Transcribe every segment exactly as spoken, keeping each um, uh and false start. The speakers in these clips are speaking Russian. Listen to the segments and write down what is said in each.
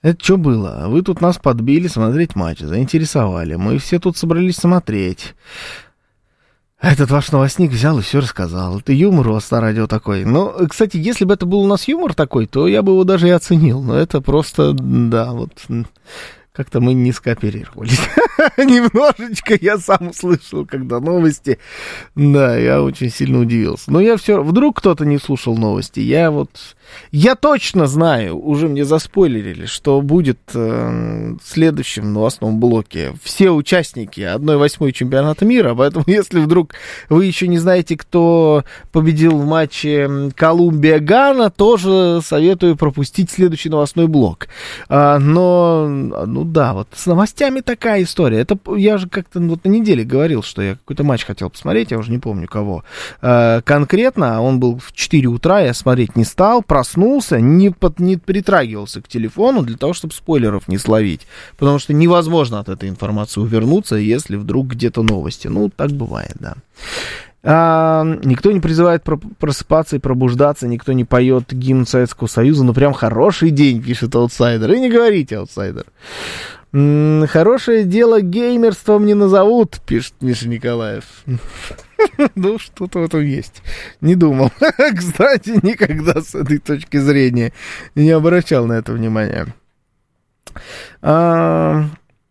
Это что было? Вы тут нас подбили смотреть матч, заинтересовали. Мы все тут собрались смотреть. А этот ваш новостник взял и все рассказал. Это юмор у вас на радио такой. Но, кстати, если бы это был у нас юмор такой, то я бы его даже и оценил. Но это просто, да, вот... Как-то мы не скооперировались. Немножечко я сам услышал, когда новости. Да, я очень сильно удивился. Но я все... Вдруг кто-то не слушал новости. Я вот... Я точно знаю, уже мне заспойлерили, что будет э, в следующем новостном блоке все участники одной восьмой чемпионата мира. Поэтому, если вдруг вы еще не знаете, кто победил в матче Колумбия-Гана, тоже советую пропустить следующий новостной блок. А, но... Ну, да, вот с новостями такая история. Это я же как-то вот на неделе говорил, что я какой-то матч хотел посмотреть, я уже не помню кого. Э, конкретно он был в четыре утра, я смотреть не стал, проснулся, не, под, не притрагивался к телефону для того, чтобы спойлеров не словить. Потому что невозможно от этой информации увернуться, если вдруг где-то новости. Ну, так бывает, да. А, никто не призывает просыпаться и пробуждаться, никто не поет гимн Советского Союза, ну прям хороший день, пишет аутсайдер. И не говорите, аутсайдер. М-м, хорошее дело геймерством не назовут, пишет Миша Николаев. Ну, что-то в этом есть. Не думал. Кстати, никогда с этой точки зрения не обращал на это внимания. А...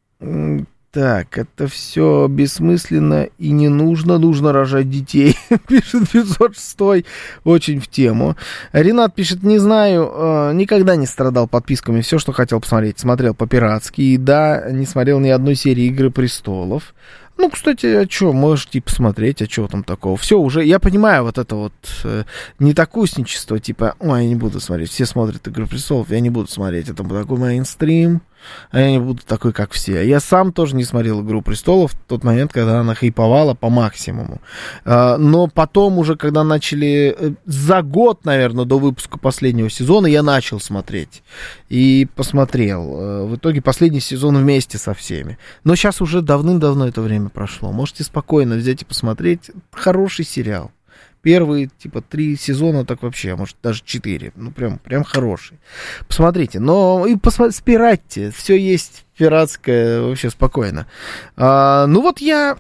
Так, это все бессмысленно и не нужно. Нужно рожать детей, пишет пятьсот шестой. Очень в тему. Ренат пишет, не знаю, э, никогда не страдал подписками. Все, что хотел посмотреть, смотрел по-пиратски. И да, не смотрел ни одной серии «Игры престолов». Ну, кстати, а что, можете посмотреть, а что там такого? Все, уже, я понимаю вот это вот э, нетокусничество, типа, ой, я не буду смотреть, все смотрят «Игру престолов», я не буду смотреть, это такой мейнстрим, а я не буду такой, как все. Я сам тоже не смотрел «Игру престолов» в тот момент, когда она хайповала по максимуму. Э, но потом уже, когда начали, э, за год, наверное, до выпуска последнего сезона, я начал смотреть. И посмотрел. Э, в итоге последний сезон вместе со всеми. Но сейчас уже давным-давно это время прошло. Можете спокойно взять и посмотреть. Хороший сериал. Первые, типа, три сезона, так вообще, может, даже четыре. Ну, прям, прям хороший. Посмотрите. Но и посмотрите, спиратьте. Все есть пиратское, вообще спокойно. А, ну, вот я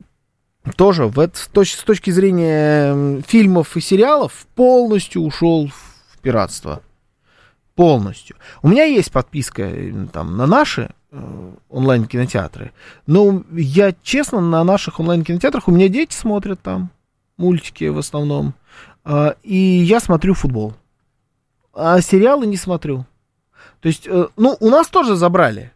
тоже в это, с точки зрения фильмов и сериалов полностью ушел в пиратство. Полностью. У меня есть подписка там на наши онлайн-кинотеатры. Но я, честно, на наших онлайн-кинотеатрах у меня дети смотрят там мультики в основном. И я смотрю футбол. А сериалы не смотрю. То есть, ну, у нас тоже забрали.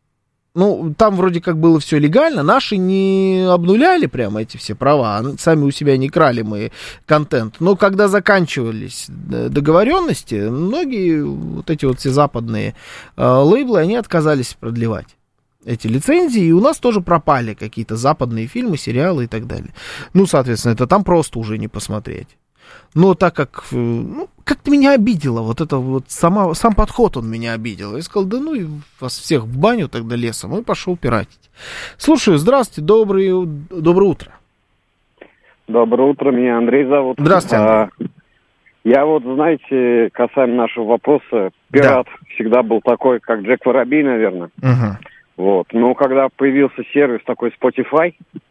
Ну, там вроде как было все легально. Наши не обнуляли прямо эти все права. Сами у себя не крали мы контент. Но когда заканчивались договоренности, многие вот эти вот все западные э, лейблы, они отказались продлевать эти лицензии. И у нас тоже пропали какие-то западные фильмы, сериалы и так далее. Ну, соответственно, это там просто уже не посмотреть. Но так как, ну, как-то меня обидело, вот это вот, сама, сам подход он меня обидел. Я сказал, да ну и вас всех в баню тогда лесом, и пошел пиратить. Слушаю, здравствуйте, доброе, доброе утро. Доброе утро, меня Андрей зовут. Здравствуйте, Андрей. А, я вот, знаете, касаемо нашего вопроса, пират да. всегда был такой, как Джек Воробей, наверное. Угу. Вот, но когда появился сервис такой Spotify,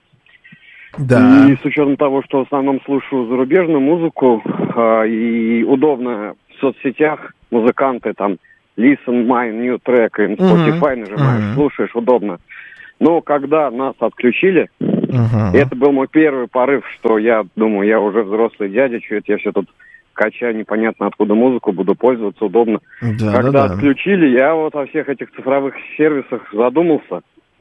да. И с учетом того, что в основном слушаю зарубежную музыку, э, и удобно в соцсетях музыканты там listen my new track, и Spotify uh-huh. нажимаешь, uh-huh. слушаешь, удобно. Но когда нас отключили, uh-huh. это был мой первый порыв, что я думаю, я уже взрослый дядя, что это я все тут качаю непонятно откуда музыку, буду пользоваться, удобно. Да, когда да, да. отключили, я вот о всех этих цифровых сервисах задумался.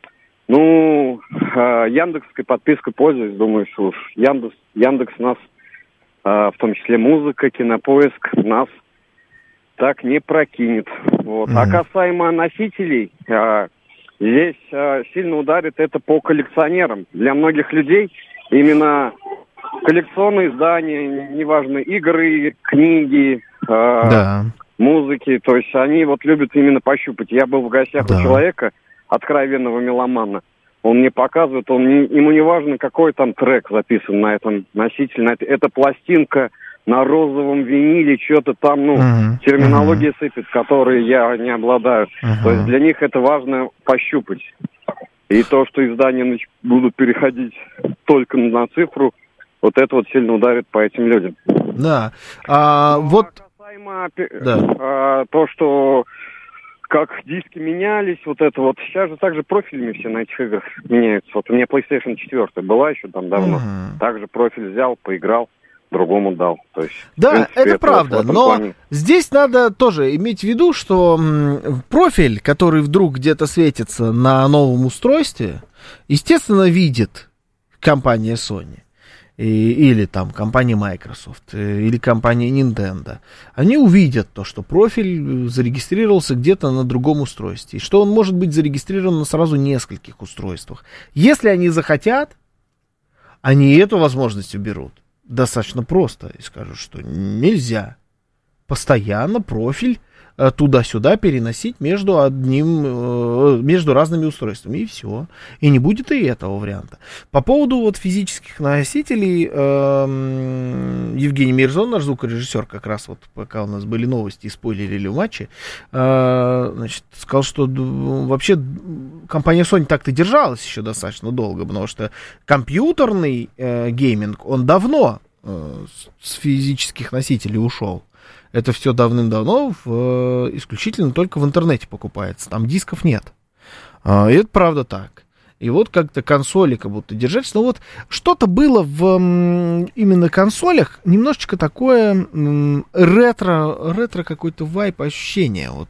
Ну, э, яндексской подпиской пользуюсь, думаю, что уж Яндекс, Яндекс нас, э, в том числе музыка, Кинопоиск, нас так не прокинет. Вот. Mm-hmm. А касаемо носителей, э, здесь э, сильно ударит это по коллекционерам. Для многих людей именно коллекционные издания, неважно, игры, книги, э, да. музыки, то есть они вот любят именно пощупать. Я был в гостях да. у человека, откровенного меломана. Он мне показывает, он не, ему не важно, какой там трек записан на этом носителе. На это, это пластинка на розовом виниле что-то там, ну, uh-huh. терминология uh-huh. сыпет, которые я не обладаю. Uh-huh. То есть для них это важно пощупать. И то, что издания будут переходить только на цифру, вот это вот сильно ударит по этим людям. Да. А, ну, вот... а касаемо да. а, то, что как диски менялись, вот это вот. Сейчас же также профилями все на этих играх меняются. Вот у меня PlayStation четыре была еще там давно. Uh-huh. Также профиль взял, поиграл, другому дал. То есть, да, принципе, это, это правда, вот но плане. Здесь надо тоже иметь в виду, что м, профиль, который вдруг где-то светится на новом устройстве, естественно, видит компания Sony. И, или там компания Microsoft, или компания Nintendo, они увидят то, что профиль зарегистрировался где-то на другом устройстве, и что он может быть зарегистрирован на сразу нескольких устройствах. Если они захотят, они эту возможность уберут. Достаточно просто, и скажут, что нельзя постоянно профиль туда-сюда переносить между одним, между разными устройствами, и все. И не будет и этого варианта. По поводу вот физических носителей, э, Евгений Мирзон, наш звукорежиссер, как раз вот пока у нас были новости и спойлерили в матче, э, значит, сказал, что вообще компания Sony так-то держалась еще достаточно долго, потому что компьютерный э, гейминг, он давно э, с физических носителей ушел. Это все давным-давно в, исключительно только в интернете покупается. Там дисков нет. И это правда так. И вот как-то консоли как будто держались. Но вот что-то было в именно консолях, немножечко такое ретро, ретро какой-то вайп, ощущение. Вот,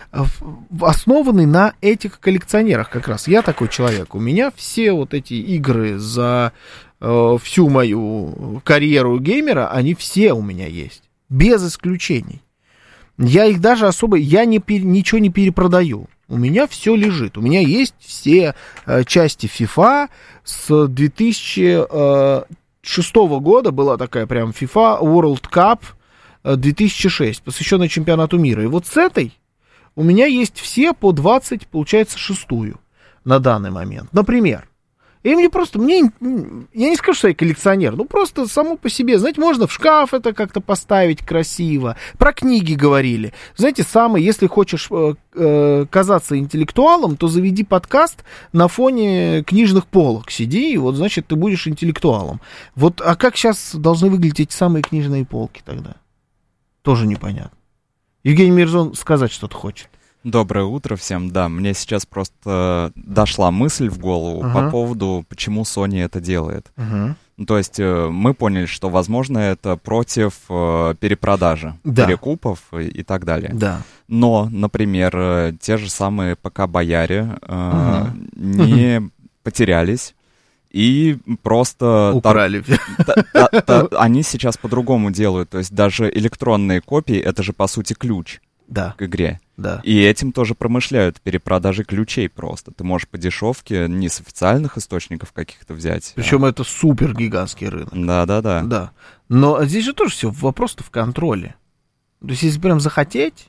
основанный на этих коллекционерах как раз. Я такой человек. У меня все вот эти игры за э, всю мою карьеру геймера, они все у меня есть. Без исключений. Я их даже особо, я не, ничего не перепродаю. У меня все лежит. У меня есть все э, части FIFA с две тысячи шестого года. Была такая прям FIFA World Cup две тысячи шесть, посвященная чемпионату мира. И вот с этой у меня есть все по двадцать, получается, шестую на данный момент. Например. И мне просто, мне, я не скажу, что я коллекционер, ну просто само по себе, знаете, можно в шкаф это как-то поставить красиво. Про книги говорили. Знаете, самое, если хочешь э, э, казаться интеллектуалом, то заведи подкаст на фоне книжных полок, сиди, и вот, значит, ты будешь интеллектуалом. Вот, а как сейчас должны выглядеть эти самые книжные полки тогда? Тоже непонятно. Евгений Мирзон сказать что-то хочет. Доброе утро всем. Да, мне сейчас просто дошла мысль в голову uh-huh. по поводу, почему Sony это делает. Uh-huh. Ну, то есть мы поняли, что, возможно, это против э, перепродажи, да. перекупов и, и так далее. Да. Но, например, те же самые ПК-бояре э, uh-huh. не uh-huh. потерялись. И просто... Украли. Та, та, та, они сейчас по-другому делают. То есть даже электронные копии, это же, по сути, ключ. Да. К игре. Да. И этим тоже промышляют, перепродажи ключей просто. Ты можешь по дешевке не с официальных источников каких-то взять. Причем а... это супер гигантский рынок. Да-да-да. Да. Но здесь же тоже все вопрос-то в контроле. То есть если прям захотеть,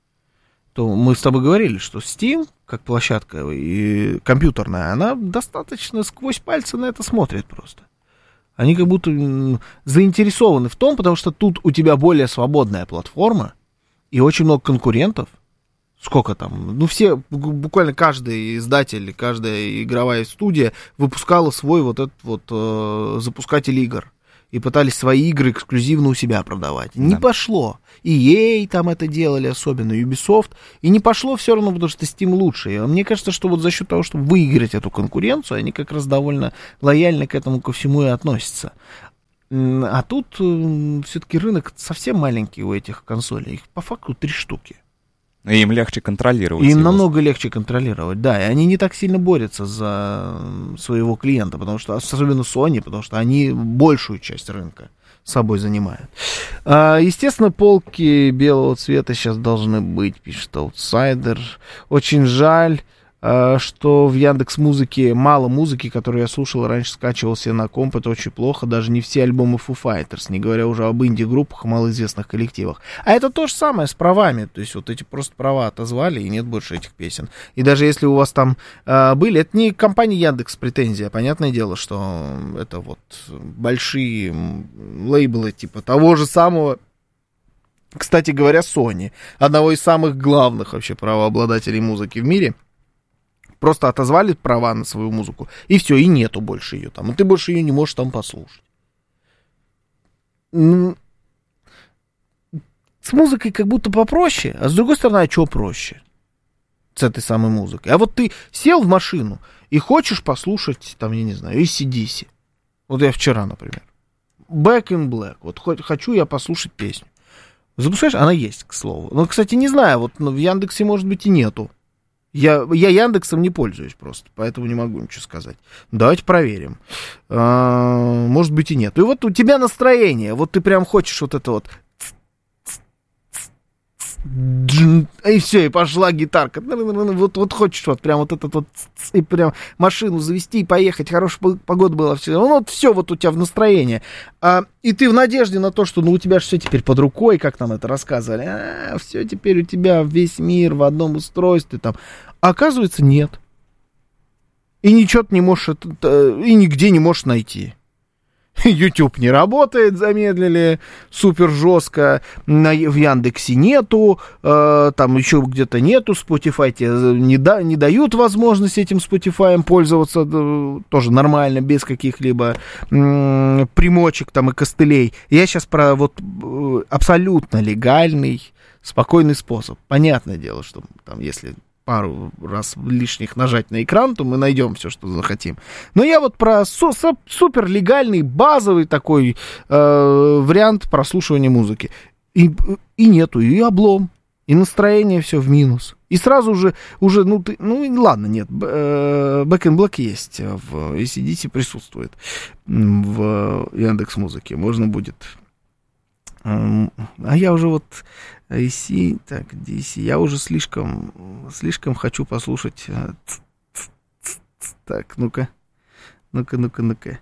то мы с тобой говорили, что Steam, как площадка и компьютерная, она достаточно сквозь пальцы на это смотрит просто. Они как будто заинтересованы в том, потому что тут у тебя более свободная платформа, и очень много конкурентов. Сколько там? Ну, все, буквально каждый издатель, каждая игровая студия выпускала свой вот этот вот э, запускатель игр. И пытались свои игры эксклюзивно у себя продавать. Не да. пошло. И эй там это делали, особенно Ubisoft. И не пошло все равно, потому что Steam лучше. И мне кажется, что вот за счет того, чтобы выиграть эту конкуренцию, они как раз довольно лояльно к этому ко всему и относятся. А тут э, все-таки рынок совсем маленький у этих консолей. Их по факту три штуки. И им легче контролировать. Им его. намного легче контролировать, да. И они не так сильно борются за своего клиента, потому что, особенно Sony, потому что они большую часть рынка собой занимают. А, естественно, полки белого цвета сейчас должны быть, пишет Outsider. Очень жаль. что в Яндекс.Музыке мало музыки, которую я слушал раньше, скачивал себе на комп, это очень плохо, даже не все альбомы Foo Fighters, не говоря уже об инди-группах и малоизвестных коллективах. А это то же самое с правами, то есть вот эти просто права отозвали, и нет больше этих песен. И даже если у вас там э, были, это не компания Яндекс претензия, понятное дело, что это вот большие лейблы типа того же самого, кстати говоря, Sony, одного из самых главных вообще правообладателей музыки в мире, просто отозвали права на свою музыку, и все, и нету больше ее там, и ты больше ее не можешь там послушать. С музыкой как будто попроще, а с другой стороны, а что проще с этой самой музыкой? А вот ты сел в машину и хочешь послушать, там, я не знаю, эй си ди си. Вот я вчера, например. Back in Black. Вот хочу я послушать песню. Запускаешь, она есть, к слову. Ну, кстати, не знаю, вот в Яндексе, может быть, и нету. Я, я Яндексом не пользуюсь просто, поэтому не могу ничего сказать. Давайте проверим. А, может быть, и нет. И вот у тебя настроение, вот ты прям хочешь вот это вот... И все, и пошла гитарка. Вот, вот хочешь вот прям вот этот вот и прям машину завести и поехать. Хорошая погода была. Все. Ну, вот все вот у тебя в настроении. А, и ты в надежде на то, что ну у тебя же все теперь под рукой, как нам это рассказывали. А, все теперь у тебя весь мир в одном устройстве там. А оказывается, нет. И ничего ты не можешь, и нигде не можешь найти. YouTube не работает, замедлили супер жестко, на, в Яндексе нету, э, там еще где-то нету, Spotify тебе не, да, не дают возможность этим Spotify пользоваться э, тоже нормально, без каких-либо э, примочек там и костылей. Я сейчас про вот э, абсолютно легальный, спокойный способ. Понятное дело, что там если... пару раз лишних нажать на экран, то мы найдем все, что захотим. Но я вот про су- супер легальный, базовый такой э, вариант прослушивания музыки. И, и нету, и облом, и настроение все в минус. И сразу же, уже, ну, ты, ну ладно, нет, э, Back in Black есть, в эй си ди си присутствует в Яндекс.Музыке. Можно будет... Э, а я уже вот... эй си, так, ди си, я уже слишком, слишком хочу послушать. Так, ну-ка, ну-ка, ну-ка, ну-ка.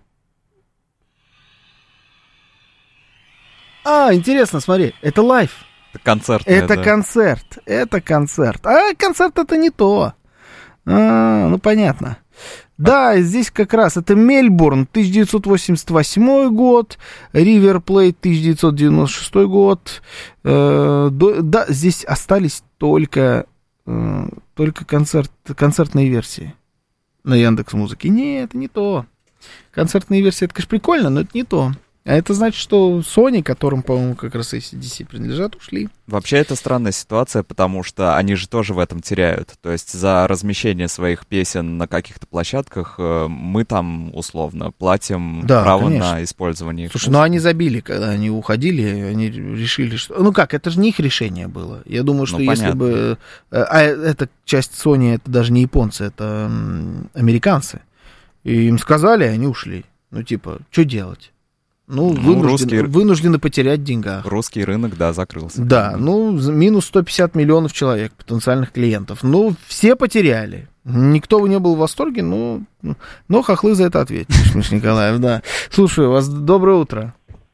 А, интересно, смотри, это лайв. Это концерт. Это да. концерт, это концерт. А концерт это не то. А, ну, понятно. Да, здесь как раз это Мельбурн, тысяча девятьсот восемьдесят восьмой год, Ривер Плейт, тысяча девятьсот девяносто шестой год. Э, до, да, здесь остались только, э, только концерт, концертные версии на Яндекс.Музыке. Нет, это не то. Концертные версии, это, конечно, прикольно, но это не то. А это значит, что Sony, которым, по-моему, как раз эй си ди си принадлежат, ушли. Вообще, это странная ситуация, потому что они же тоже в этом теряют. То есть за размещение своих песен на каких-то площадках мы там, условно, платим да, право конечно. На использование их. Слушай, музыки. Ну они забили, когда они уходили, они решили, что... Ну как, это же не их решение было. Я думаю, что ну, если понятно. бы... А эта часть Sony, это даже не японцы, это американцы. И им сказали, они ушли. Ну типа, что делать? Ну, ну вынуждены, русский... вынуждены потерять деньгах. Русский рынок, да, закрылся. Да, ну, минус сто пятьдесят миллионов человек, потенциальных клиентов. Ну, все потеряли. Никто не был в восторге, но, но хохлы за это ответили, Миша Николаев, да. Слушаю вас, доброе утро.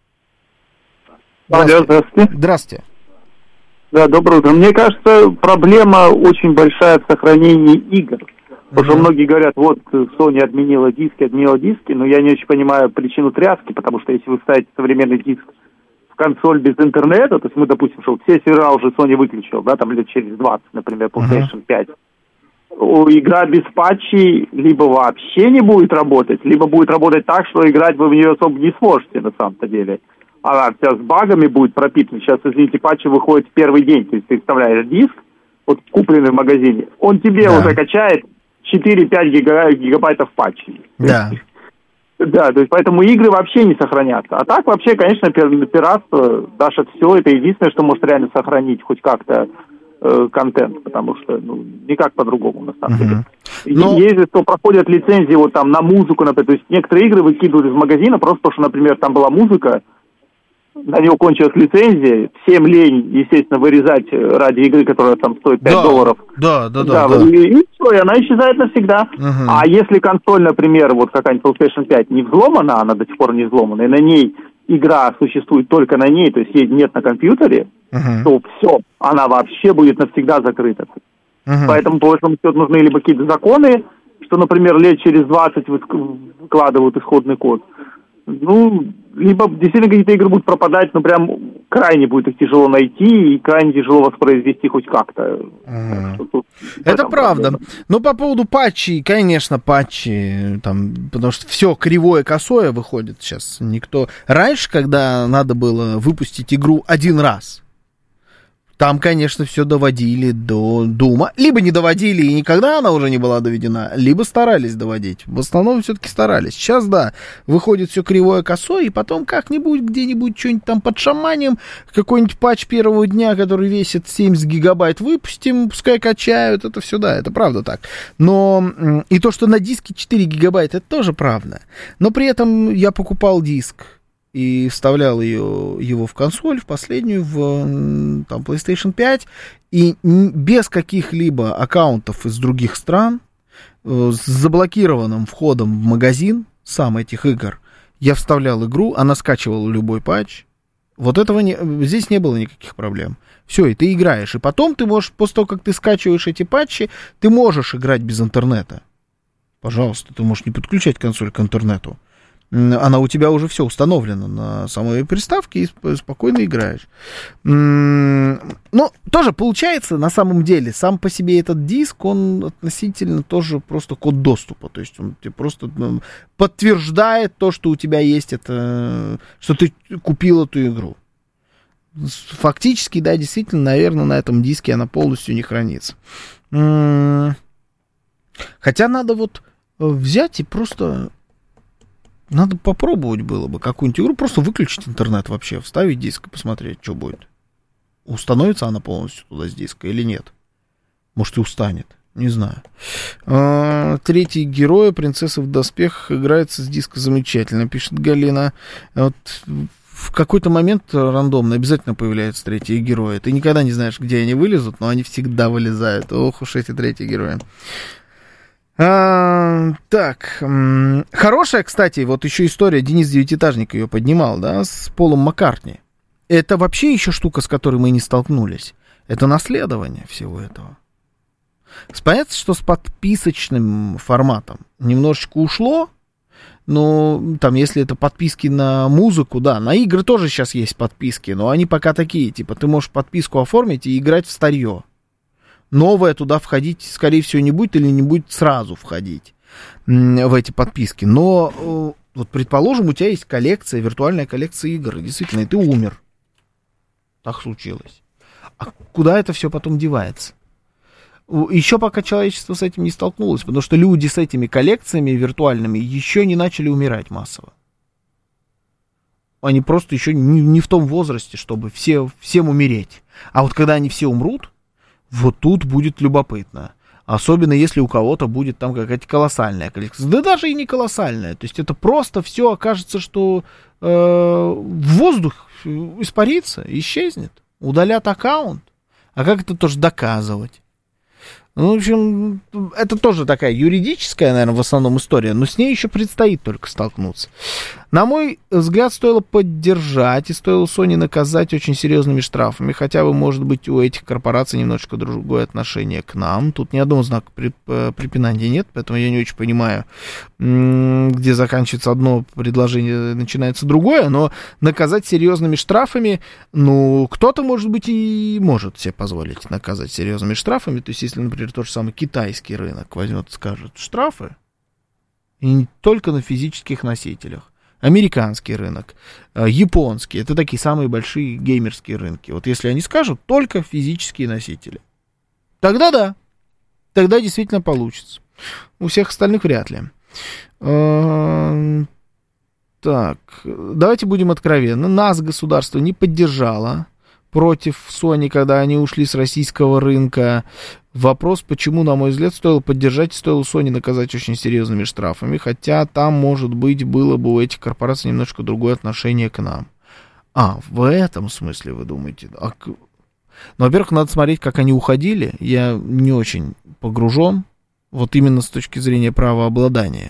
Алло, здравствуйте. Здравствуйте. Да, доброе утро. Мне кажется, проблема очень большая в сохранении игр. Потому что многие говорят, вот Sony отменила диски, отменила диски, но я не очень понимаю причину тряски, потому что если вы ставите современный диск в консоль без интернета, то есть мы, допустим, что все сервера уже Sony выключил, да, там лет через двадцать, например, PlayStation пять, игра без патчей либо вообще не будет работать, либо будет работать так, что играть вы в нее особо не сможете на самом-то деле. Она вся с багами будет пропитана. Сейчас, извините, патчи выходят в первый день, то есть ты вставляешь диск, вот купленный в магазине, он тебе да. уже качает четыре-пять гига, гигабайтов патчей. Да. Да, то есть поэтому игры вообще не сохранятся. А так вообще, конечно, пиратство, даже все, это единственное, что может реально сохранить хоть как-то э, контент, потому что, ну, никак по-другому, на самом деле. Uh-huh. Но... Есть, что проходят лицензии вот там на музыку, например, то есть некоторые игры выкидывают из магазина просто потому, что, например, там была музыка, на него кончилась лицензия, всем лень, естественно, вырезать ради игры, которая там стоит пять да, долларов. Да, да, да. да, да. И, и все, и она исчезает навсегда. Угу. А если консоль, например, вот какая-нибудь PlayStation пять не взломана, она до сих пор не взломана, и на ней игра существует только на ней, то есть ей нет на компьютере, угу. то все, она вообще будет навсегда закрыта. Угу. Поэтому, по большому счету, нужны либо какие-то законы, что, например, лет через двадцать выкладывают исходный код, ну, либо действительно какие-то игры будут пропадать, но прям крайне будет их тяжело найти и крайне тяжело воспроизвести хоть как-то. Mm. Это правда. Проблема. Но по поводу патчей, конечно, патчи, там, потому что все кривое, косое выходит сейчас. Никто... Раньше, когда надо было выпустить игру один раз, там, конечно, все доводили до, до ума. Либо не доводили, и никогда она уже не была доведена, либо старались доводить. В основном все-таки старались. Сейчас, да, выходит все кривое, косое, и потом как-нибудь, где-нибудь что-нибудь там под шаманем, какой-нибудь патч первого дня, который весит семьдесят гигабайт, выпустим, пускай качают. Это все, да, это правда так. Но и то, что на диске четыре гигабайта, это тоже правда. Но при этом я покупал диск и вставлял ее, его в консоль, в последнюю, в там, PlayStation пять, и без каких-либо аккаунтов из других стран, с заблокированным входом в магазин сам этих игр, я вставлял игру, она скачивала любой патч. Вот этого не, здесь не было никаких проблем. Все, и ты играешь. И потом ты можешь, после того, как ты скачиваешь эти патчи, ты можешь играть без интернета. Пожалуйста, ты можешь не подключать консоль к интернету. Она у тебя уже все установлена на самой приставке, и спокойно играешь. Ну, тоже получается, на самом деле, сам по себе этот диск, он относительно тоже просто код доступа. То есть он тебе просто ну, подтверждает то, что у тебя есть это, что ты купил эту игру. Фактически, да, действительно, наверное, на этом диске она полностью не хранится. Хотя надо вот взять и просто... Надо попробовать было бы какую-нибудь игру, просто выключить интернет вообще, вставить диск и посмотреть, что будет. Установится она полностью туда с диска или нет? Может, и устанет, не знаю. А, третий герой, принцесса в доспехах, играется с диска замечательно, пишет Галина. Вот в какой-то момент рандомно обязательно появляются третьи герои. Ты никогда не знаешь, где они вылезут, но они всегда вылезают. Ох уж эти третьи герои. А, так, м- хорошая, кстати, вот еще история, Денис Девятиэтажник ее поднимал, да, с Полом Маккартни. Это вообще еще штука, с которой мы не столкнулись. Это наследование всего этого. Понятно, что с подписочным форматом немножечко ушло, но там, если это подписки на музыку, да, на игры тоже сейчас есть подписки, но они пока такие, типа, ты можешь подписку оформить и играть в старье. Новое туда входить, скорее всего, не будет или не будет сразу входить в эти подписки. Но, вот, предположим, у тебя есть коллекция, виртуальная коллекция игр, действительно, и ты умер. Так случилось. А куда это все потом девается? Еще пока человечество с этим не столкнулось, потому что люди с этими коллекциями виртуальными еще не начали умирать массово. Они просто еще не, не в том возрасте, чтобы все, всем умереть. А вот когда они все умрут, вот тут будет любопытно. Особенно если у кого-то будет там какая-то колоссальная коллекция. Да даже и не колоссальная. То есть это просто все окажется, что э, воздух испарится, исчезнет. Удалят аккаунт. А как это тоже доказывать? Ну, в общем, это тоже такая юридическая, наверное, в основном история, но с ней еще предстоит только столкнуться. На мой взгляд, стоило поддержать и стоило Sony наказать очень серьезными штрафами, хотя бы, может быть, у этих корпораций немножечко другое отношение к нам. Тут ни одного знака препинания нет, поэтому я не очень понимаю, где заканчивается одно предложение, начинается другое, но наказать серьезными штрафами, ну, кто-то, может быть, и может себе позволить наказать серьезными штрафами, то есть, если, например, тот же самый китайский рынок возьмет и скажет штрафы, и не только на физических носителях. Американский рынок, японский, это такие самые большие геймерские рынки. Вот если они скажут только физические носители, тогда да, тогда действительно получится. У всех остальных вряд ли. Так, давайте будем откровенны. Нас государство не поддержало против Sony, когда они ушли с российского рынка. Вопрос, почему, на мой взгляд, стоило поддержать, стоило Sony наказать очень серьезными штрафами, хотя там, может быть, было бы у этих корпораций немножко другое отношение к нам. А, в этом смысле вы думаете? А, ну, во-первых, надо смотреть, как они уходили. Я не очень погружен. Вот именно с точки зрения правообладания.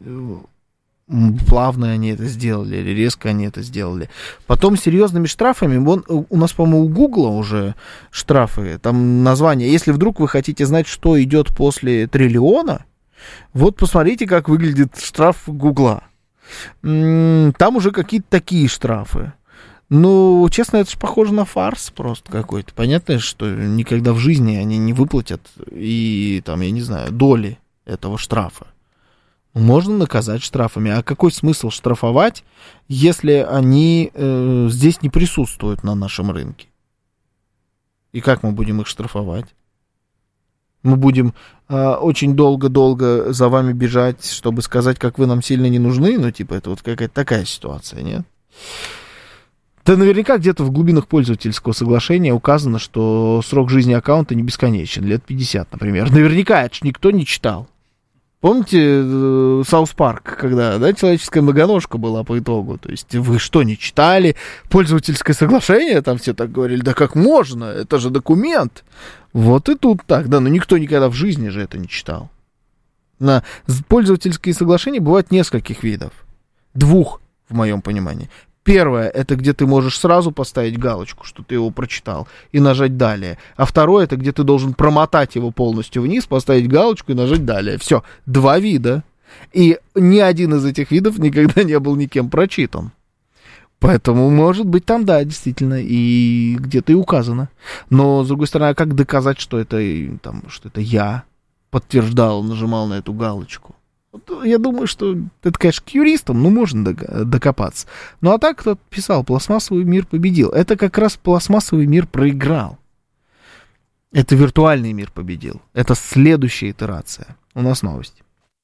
Плавно они это сделали, или резко они это сделали. Потом серьезными штрафами, вон, у нас, по-моему, у Гугла уже штрафы, там название, если вдруг вы хотите знать, что идет после триллиона, вот посмотрите, как выглядит штраф Гугла. Там уже какие-то такие штрафы. Ну, честно, это же похоже на фарс просто какой-то. Понятно, что никогда в жизни они не выплатят и, там, я не знаю, доли этого штрафа. Можно наказать штрафами. А какой смысл штрафовать, если они э, здесь не присутствуют на нашем рынке? И как мы будем их штрафовать? Мы будем э, очень долго-долго за вами бежать, чтобы сказать, как вы нам сильно не нужны? Ну, типа, это вот какая-то такая ситуация, нет? Да наверняка где-то в глубинах пользовательского соглашения указано, что срок жизни аккаунта не бесконечен, лет пятьдесят, например. Наверняка это ж никто не читал. Помните Саус Парк, когда, да, человеческая многоножка была по итогу? То есть вы что, не читали пользовательское соглашение? Там все так говорили, да как можно? Это же документ. Вот и тут так, да, но никто никогда в жизни же это не читал. На пользовательские соглашения бывают нескольких видов. Двух, в моем понимании. Первое, это где ты можешь сразу поставить галочку, что ты его прочитал, и нажать «Далее». А второе, это где ты должен промотать его полностью вниз, поставить галочку и нажать «Далее». Все, два вида. И ни один из этих видов никогда не был никем прочитан. Поэтому, может быть, там, да, действительно, и где-то и указано. Но, с другой стороны, а как доказать, что это, там, что это я подтверждал, нажимал на эту галочку? Я думаю, что это, конечно, к юристам, ну, можно докопаться. Ну, а так кто-то писал, пластмассовый мир победил. Это как раз пластмассовый мир проиграл. Это виртуальный мир победил. Это следующая итерация. У нас новости.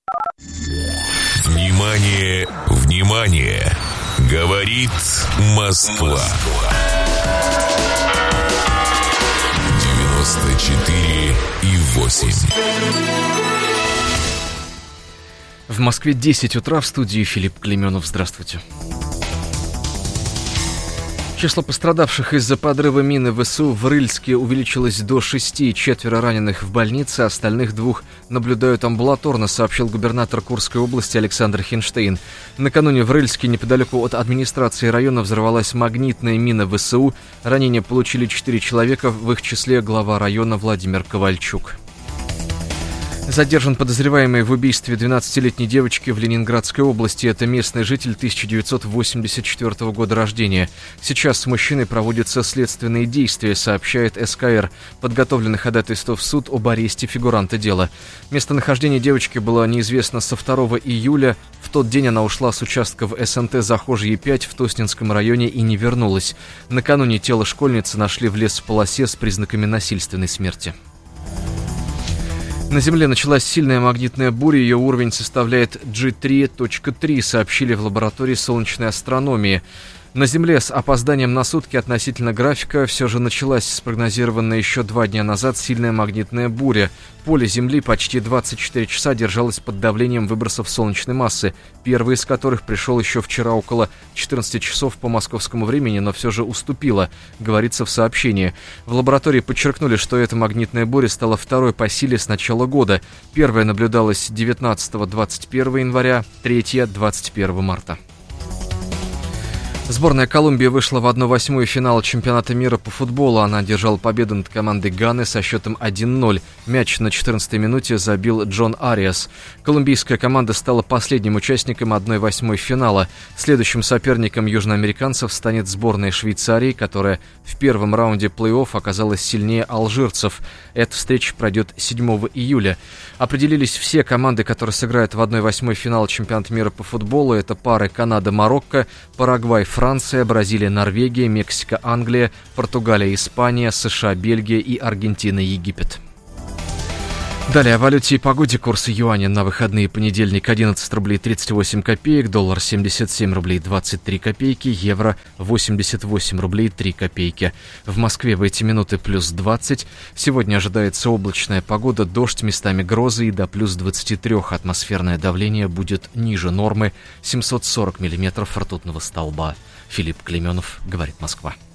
Внимание, внимание! Говорит Москва. девяносто четыре и восемь. В Москве десять утра, в студии Филипп Клейменов. Здравствуйте. Число пострадавших из-за подрыва мины ВСУ в Рыльске увеличилось до шести. Четверо раненых в больнице, остальных двух наблюдают амбулаторно, сообщил губернатор Курской области Александр Хинштейн. Накануне в Рыльске, неподалеку от администрации района, взорвалась магнитная мина ВСУ. Ранения получили четыре человека, в их числе глава района Владимир Ковальчук. Задержан подозреваемый в убийстве двенадцатилетней девочки в Ленинградской области. Это местный житель тысяча девятьсот восемьдесят четвёртого года рождения. Сейчас с мужчиной проводятся следственные действия, сообщает СКР. Подготовлены ходатайство в суд об аресте фигуранта дела. Местонахождение девочки было неизвестно со второго июля. В тот день она ушла с участка в СНТ Захожье пять в Тоснинском районе и не вернулась. Накануне тело школьницы нашли в лесополосе с признаками насильственной смерти. На Земле началась сильная магнитная буря, ее уровень составляет джи три точка три, сообщили в лаборатории солнечной астрономии. На Земле с опозданием на сутки относительно графика все же началась спрогнозированная еще два дня назад сильная магнитная буря. Поле Земли почти двадцать четыре часа держалось под давлением выбросов солнечной массы, первый из которых пришел еще вчера около четырнадцати часов по московскому времени, но все же уступила, говорится в сообщении. В лаборатории подчеркнули, что эта магнитная буря стала второй по силе с начала года. Первая наблюдалась девятнадцатого-двадцать первого января, третья — двадцать первого марта. Сборная Колумбии вышла в одна восьмая финала чемпионата мира по футболу. Она одержала победу над командой Ганы со счетом один ноль. Мяч на четырнадцатой минуте забил Джон Ариас. Колумбийская команда стала последним участником одна восьмая финала. Следующим соперником южноамериканцев станет сборная Швейцарии, которая в первом раунде плей-офф оказалась сильнее алжирцев. Эта встреча пройдет седьмого июля. Определились все команды, которые сыграют в одна восьмая финала чемпионата мира по футболу. Это пары Канада-Марокко, Парагвай Франция, Бразилия, Норвегия, Мексика, Англия, Португалия, Испания, США, Бельгия и Аргентина, Египет. Далее о валюте и погоде. Курсы юаня на выходные: понедельник одиннадцать рублей тридцать восемь копеек, доллар семьдесят семь рублей двадцать три копейки, евро восемьдесят восемь рублей три копейки. В Москве в эти минуты плюс двадцать. Сегодня ожидается облачная погода, дождь, местами грозы и до плюс двадцать три. Атмосферное давление будет ниже нормы семьсот сорок миллиметров ртутного столба. Филипп Клейменов, говорит Москва.